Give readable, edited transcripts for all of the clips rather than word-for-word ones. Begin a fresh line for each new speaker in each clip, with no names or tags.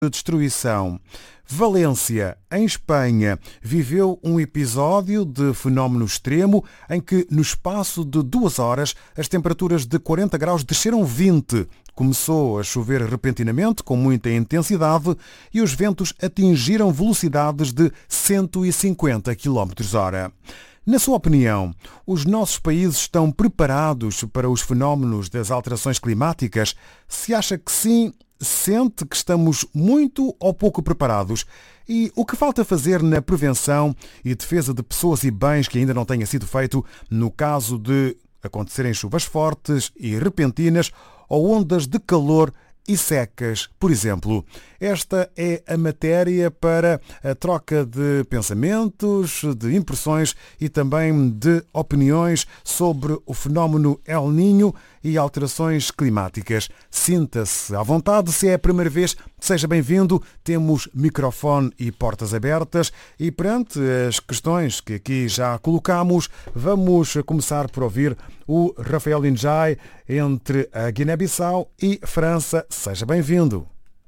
de destruição. Valência, em Espanha, viveu um episódio de fenómeno extremo em que, no espaço de 2 horas, as temperaturas de 40 graus desceram 20. Começou a chover repentinamente, com muita intensidade, e os ventos atingiram velocidades de 150 km/h. Na sua opinião, os nossos países estão preparados para os fenómenos das alterações climáticas? Se acha que sim, sente que estamos muito ou pouco preparados? E o que falta fazer na prevenção e defesa de pessoas e bens que ainda não tenha sido feito no caso de acontecerem chuvas fortes e repentinas ou ondas de calor e secas, por exemplo? Esta é a matéria para a troca de pensamentos, de impressões e também de opiniões sobre o fenómeno El Niño e alterações climáticas. Sinta-se à vontade. Se é a primeira vez, seja bem-vindo. Temos microfone e portas abertas e, perante as questões que aqui já colocamos, vamos começar por ouvir o Rafael Injai entre a Guiné-Bissau e França. Seja bem-vindo.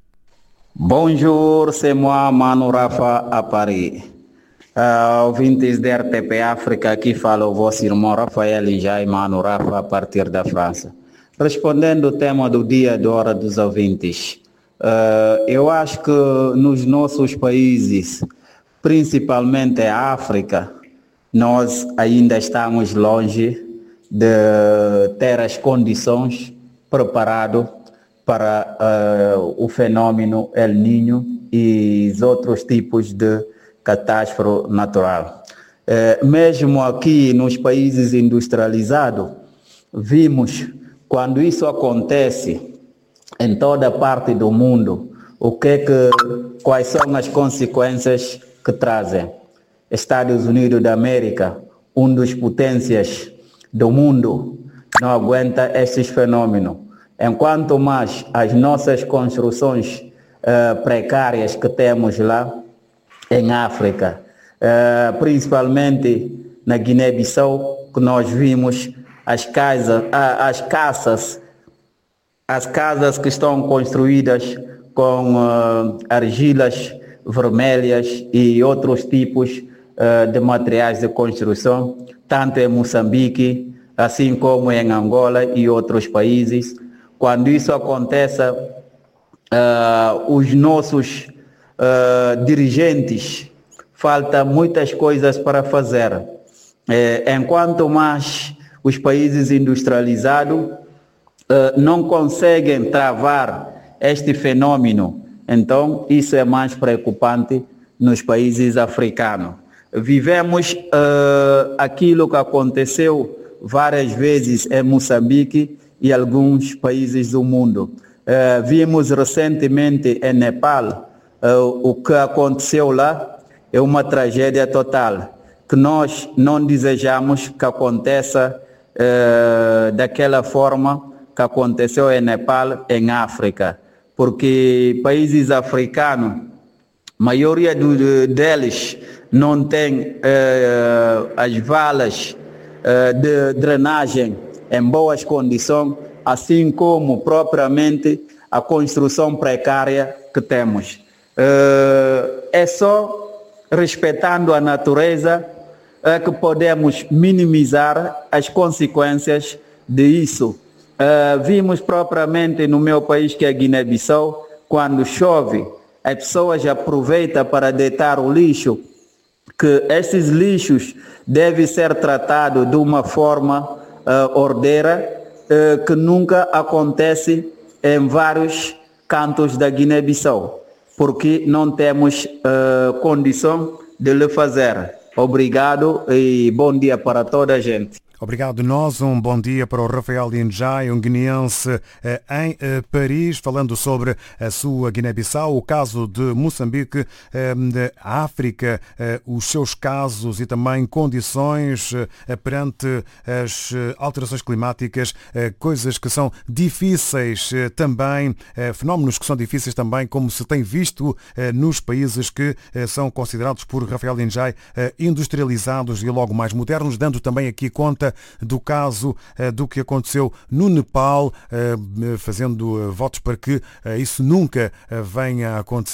Bonjour, c'est moi, Mano Rafa, a Paris. Ouvintes da RTP África, aqui fala o vosso irmão Rafael Injai, Mano Rafa, a partir da França. Respondendo ao tema do dia de hora dos ouvintes, eu acho que nos nossos países, principalmente a África, nós ainda estamos longe de ter as condições preparadas para o fenômeno El Niño e os outros tipos de catástrofe natural. Mesmo aqui nos países industrializados, vimos quando isso acontece em toda parte do mundo, quais são as consequências que trazem. Estados Unidos da América, um dos potências do mundo, não aguenta esses fenômenos. Enquanto mais as nossas construções precárias que temos lá em África, principalmente na Guiné-Bissau, que nós vimos as casas que estão construídas com argilas vermelhas e outros tipos de materiais de construção, tanto em Moçambique, assim como em Angola e outros países. Quando isso acontece, os nossos dirigentes faltam muitas coisas para fazer. Enquanto mais os países industrializados não conseguem travar este fenômeno, então isso é mais preocupante nos países africanos. Vivemos aquilo que aconteceu várias vezes em Moçambique e alguns países do mundo. Vimos recentemente em Nepal o que aconteceu lá é uma tragédia total, que nós não desejamos que aconteça daquela forma que aconteceu em Nepal, em África, porque países africanos, a maioria deles não tem as valas de drenagem em boas condições, assim como propriamente a construção precária que temos. É só respeitando a natureza que podemos minimizar as consequências disso. Vimos propriamente no meu país, que é Guiné-Bissau, quando chove, as pessoas aproveitam para deitar o lixo, que esses lixos devem ser tratados de uma forma ordeira, que nunca acontece em vários cantos da Guiné-Bissau, porque não temos condição de lhe fazer. Obrigado e bom dia para toda a gente.
Obrigado nós, um bom dia para o Rafael Injai, um guineense em Paris, falando sobre a sua Guiné-Bissau, o caso de Moçambique, a África, os seus casos e também condições perante as alterações climáticas, coisas que são difíceis também, fenómenos que são difíceis também, como se tem visto nos países que são considerados por Rafael Injai industrializados e logo mais modernos, dando também aqui conta fala do caso do que aconteceu no Nepal, fazendo votos para que isso nunca venha a acontecer.